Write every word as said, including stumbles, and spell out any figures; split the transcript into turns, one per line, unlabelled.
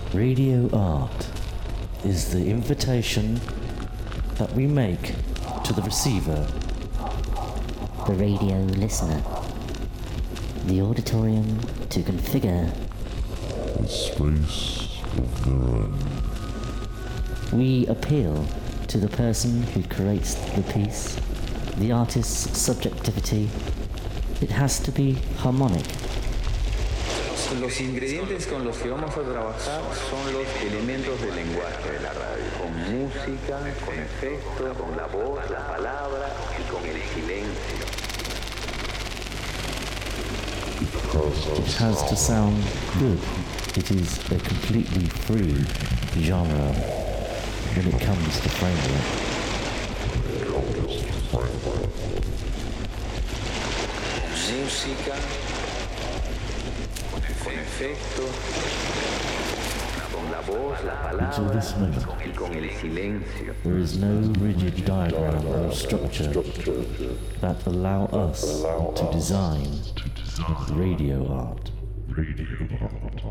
Radio art is the invitation that we make to the receiver,
the radio listener, the auditorium to configure,
the space of mirroring.
We appeal to the person who creates the piece, the artist's subjectivity. It has to be harmonic.
Los ingredientes con los que vamos a trabajar son los elementos del lenguaje de la radio, con música, con efectos, con la voz, la palabra y con el silencio.
It has to sound good. It is a completely free genre when it comes to framework.
Música, con efectos, con la voz, la palabra y con el silencio.
There is no rigid diagram or structure that allow us to design radio art.